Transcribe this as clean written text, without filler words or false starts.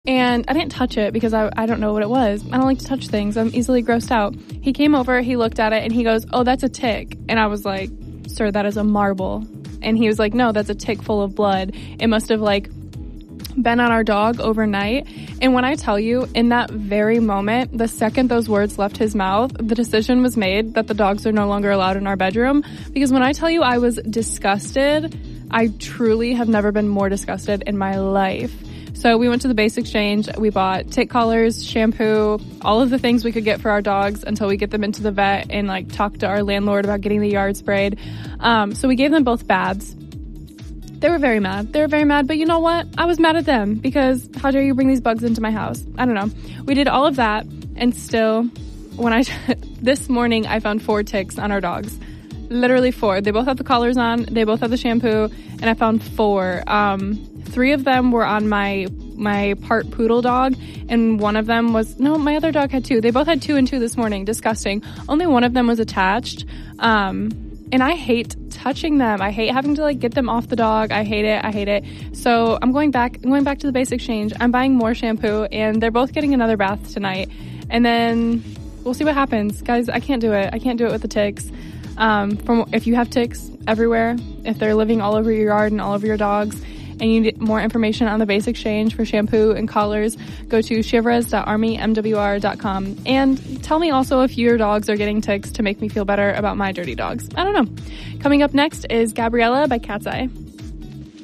And I didn't touch it because I don't know what it was. I don't like to touch things. I'm easily grossed out. He came over, he looked at it, and he goes, "Oh, that's a tick." And I was like, "Sir, that is a marble." And he was like, "No, that's a tick full of blood. It must have been on our dog overnight." And when I tell you, in that very moment, the second those words left his mouth, the decision was made that the dogs are no longer allowed in our bedroom. Because when I tell you I was disgusted, I truly have never been more disgusted in my life. So we went to the Base Exchange. We bought tick collars, shampoo, all of the things we could get for our dogs until we get them into the vet and talk to our landlord about getting the yard sprayed. So we gave them both baths. They were very mad. But you know what? I was mad at them because how dare you bring these bugs into my house? I don't know. We did all of that, and still, this morning I found 4 ticks on our dogs. Literally 4. They both have the collars on. They both have the shampoo, and I found 4. 3 of them were on my part poodle dog, and one of them my other dog had 2. They both had 2 and 2 this morning. Disgusting. Only one of them was attached. And I hate touching them. I hate having to get them off the dog. I hate it. So I'm going back to the Base Exchange. I'm buying more shampoo, and they're both getting another bath tonight. And then we'll see what happens. Guys, I can't do it. I can't do it with the ticks. If you have ticks everywhere, if they're living all over your yard and all over your dogs, and you need more information on the Base Exchange for shampoo and collars, go to shivras.armymwr.com. And tell me also if your dogs are getting ticks to make me feel better about my dirty dogs. I don't know. Coming up next is Gabriella by Cat's Eye.